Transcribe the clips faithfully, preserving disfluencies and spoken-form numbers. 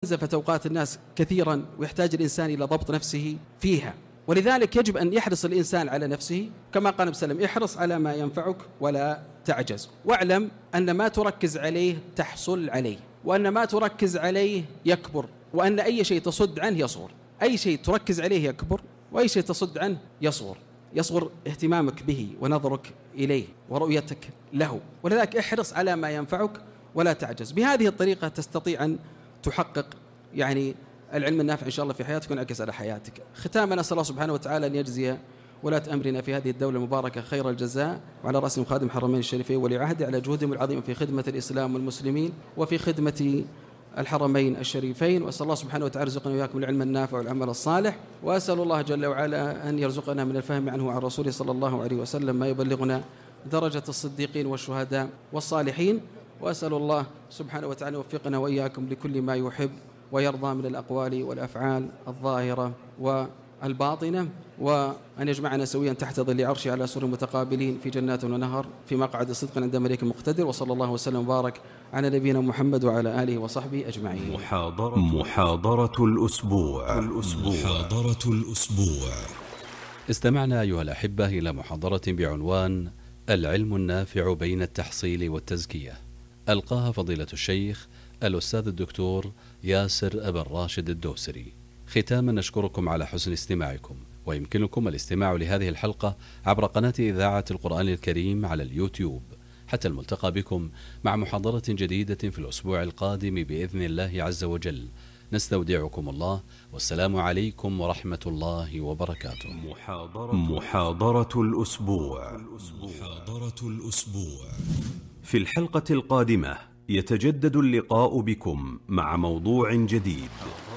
زفت أوقات الناس كثيرا، ويحتاج الإنسان إلى ضبط نفسه فيها. ولذلك يجب أن يحرص الإنسان على نفسه كما قال النبي صلى الله عليه وسلم: احرص على ما ينفعك ولا تعجز، واعلم أن ما تركز عليه تحصل عليه، وأن ما تركز عليه يكبر، وأن أي شيء تصد عنه يصغر. أي شيء تركز عليه يكبر، وأي شيء تصد عنه يصغر. يصغر اهتمامك به ونظرك إليه ورؤيتك له. ولذلك احرص على ما ينفعك ولا تعجز. بهذه الطريقة تستطيع أن تحقق يعني العلم النافع إن شاء الله في حياتك وينعكس على حياتك. ختاما نسأل الله سبحانه وتعالى أن يجزي ولاة أمرنا في هذه الدولة المباركة خير الجزاء، وعلى رأسهم خادم الحرمين الشريفين ولي عهده على جهودهم العظيمة في خدمة الإسلام والمسلمين وفي خدمة الحرمين الشريفين. وأسأل الله سبحانه وتعالى يرزقنا وإياكم العلم النافع والعمل الصالح، وأسأل الله جل وعلا أن يرزقنا من الفهم عنه وعن رسوله صلى الله عليه وسلم ما يبلغنا درجة الصديقين والشهداء والصالحين. وأسأل الله سبحانه وتعالى يوفقنا وإياكم لكل ما يحب ويرضى من الأقوال والأفعال الظاهرة والباطنة، وأن يجمعنا سويا تحت ظل عرشه على سرر متقابلين في جنات ونهر في مقعد صدق عند ملك مقتدر. وصلى الله وسلم وبارك على نبينا محمد وعلى آله وصحبه أجمعين. محاضرة, محاضرة الأسبوع. الأسبوع محاضرة الأسبوع. استمعنا أيها الأحبة إلى محاضرة بعنوان العلم النافع بين التحصيل والتزكية، ألقاها فضيلة الشيخ الأستاذ الدكتور ياسر أبا الراشد الدوسري. ختاما نشكركم على حسن استماعكم، ويمكنكم الاستماع لهذه الحلقة عبر قناة إذاعة القرآن الكريم على اليوتيوب. حتى الملتقى بكم مع محاضرة جديدة في الأسبوع القادم بإذن الله عز وجل. نستودعكم الله، والسلام عليكم ورحمة الله وبركاته. محاضرة, محاضرة الأسبوع. محاضرة الأسبوع. في الحلقة القادمة يتجدد اللقاء بكم مع موضوع جديد.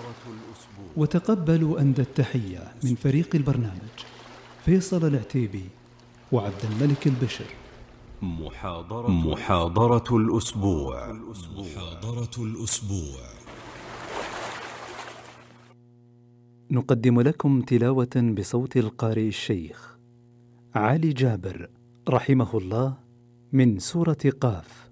وتقبلوا أندى التحية من فريق البرنامج فيصل العتيبي وعبد الملك البشر. محاضرة, محاضرة الأسبوع. محاضرة الأسبوع. نقدم لكم تلاوة بصوت القارئ الشيخ علي جابر رحمه الله من سورة قاف.